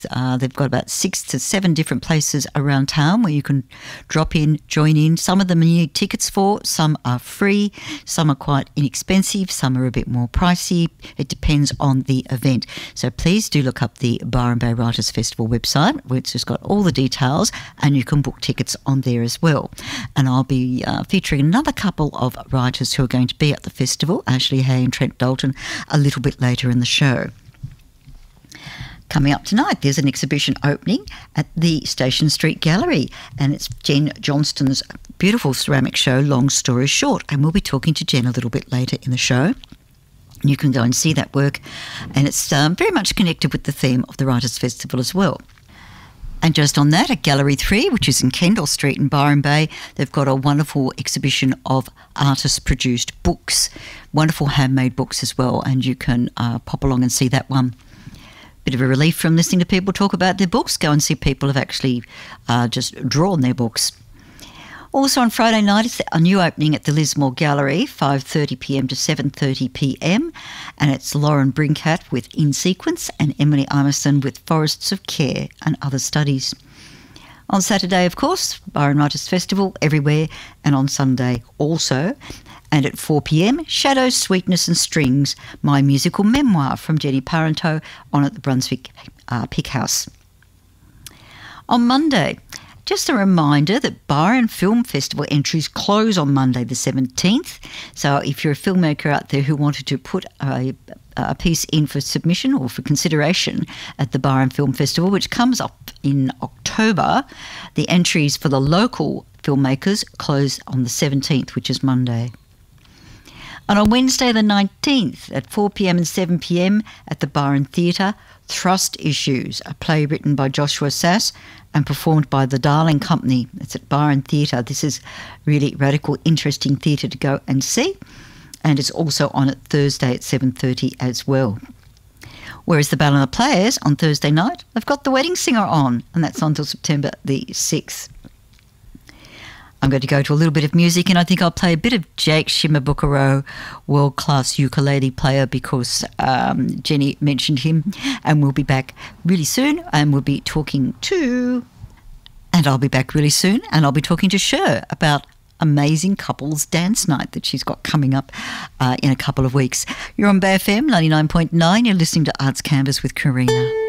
They've got about 6 to 7 different places around town where you can drop in, join in. Some of them you need tickets for, some are free, some are quite inexpensive, some are a bit more pricey. It depends on the event. So please do look up the Byron Bay Writers Festival website, which has got all the details, and you can book tickets on there as well. And I'll be featuring another couple of writers who are going to be at the festival, Ashley Hay and Trent Dalton, a little bit later in the show. Coming up tonight, there's an exhibition opening at the Station Street Gallery, and it's Jen Johnston's beautiful ceramic show, Long Story Short, and we'll be talking to Jen a little bit later in the show. You can go and see that work, and it's very much connected with the theme of the Writers' Festival as well. And just on that, at Gallery 3, which is in Kendall Street in Byron Bay, they've got a wonderful exhibition of artist-produced books, wonderful handmade books as well, and you can pop along and see that one. Bit of a relief from listening to people talk about their books. Go and see people have actually just drawn their books. Also on Friday night, it's a new opening at the Lismore Gallery, 5:30pm to 7:30pm, and it's Lauren Brinkat with In Sequence and Emily Imerson with Forests of Care and Other Studies. On Saturday, of course, Byron Writers Festival everywhere, and on Sunday also. And at 4pm, Shadows, Sweetness and Strings, my musical memoir from Jenny Parenteau on at the Brunswick Pick House. On Monday, just a reminder that Byron Film Festival entries close on Monday the 17th. So if you're a filmmaker out there who wanted to put a piece in for submission or for consideration at the Byron Film Festival, which comes up in October, the entries for the local filmmakers close on the 17th, which is Monday. And on Wednesday the 19th at 4pm and 7pm at the Byron Theatre, Thrust Issues, a play written by Joshua Sass and performed by the Darling Company. It's at Byron Theatre. This is really radical, interesting theatre to go and see. And it's also on at Thursday at 7:30 as well. Whereas the Ballina Players on Thursday night, they've got The Wedding Singer on, and that's on until September the 6th. I'm going to go to a little bit of music, and I think I'll play a bit of Jake Shimabukuro, world-class ukulele player, because Jenny mentioned him, and we'll be back really soon, and we'll be talking to... And I'll be back really soon, and I'll be talking to Cher about amazing couples dance night that she's got coming up in a couple of weeks. You're on Bay FM 99.9. You're listening to Arts Canvas with Karina.